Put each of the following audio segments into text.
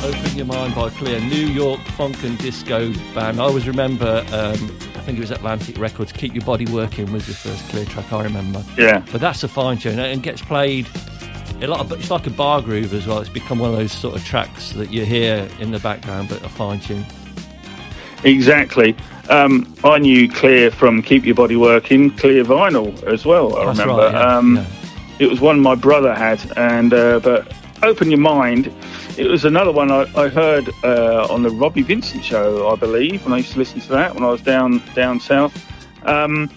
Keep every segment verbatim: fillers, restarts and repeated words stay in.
Open Your Mind by Clear, New York funk and disco band. I always remember, um, I think it was Atlantic Records, Keep Your Body Working was the first Clear track I remember. Yeah. But that's a fine tune and gets played a lot of, it's like a bar groove as well. It's become one of those sort of tracks that you hear in the background, but a fine tune. Exactly. Um, I knew Clear from Keep Your Body Working, Clear vinyl as well, I That's remember. right, yeah, um, yeah. It was one my brother had, and uh, but Open Your Mind, it was another one I, I heard uh, on the Robbie Vincent show, I believe, when I used to listen to that when I was down down south. Um,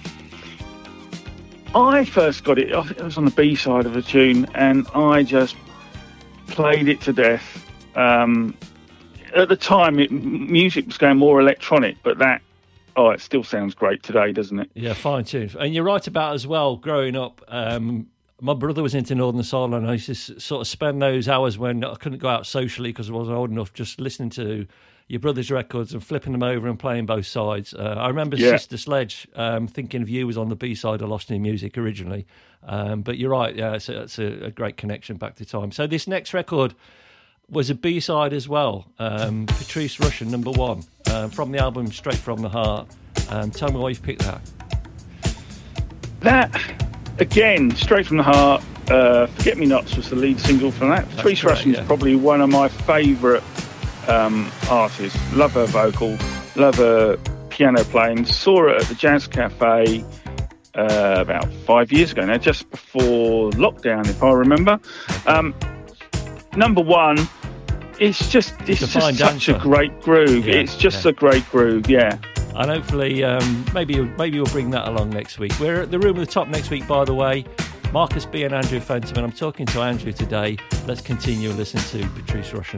I first got it, it was on the B side of the tune, and I just played it to death. Um, at the time, it, music was going more electronic, but that, oh, it still sounds great today, doesn't it? Yeah, fine tune. And you're right about as well, growing up, um, my brother was into Northern Soul, and I used to s- sort of spend those hours when I couldn't go out socially because I wasn't old enough, just listening to your brother's records and flipping them over and playing both sides. Uh, I remember Yeah. Sister Sledge, um, Thinking of You was on the B-side of Lost in Music originally. Um, but you're right, yeah, it's, a, it's a, a great connection back to time. So this next record was a B-side as well, um, Patrice Rushen, number one, um, from the album Straight From The Heart. Um, tell me why you've picked that. That, again, Straight From The Heart, uh, Forget Me Nots was the lead single from that. Patrice correct, Rushen's yeah. probably one of my favourite um, artists. Love her vocal, love her piano playing. Saw her at the Jazz Cafe uh, about five years ago now, just before lockdown, if I remember. Um, number one, it's just it's It's a fine just such dancer. a great groove. Yeah, it's just yeah. a great groove, yeah. And hopefully, um, maybe you'll, maybe you'll bring that along next week. We're at the Room at the Top next week, by the way. Marcus B and Andrew Fenton, and I'm talking to Andrew today. Let's continue listening to Patrice Rushen.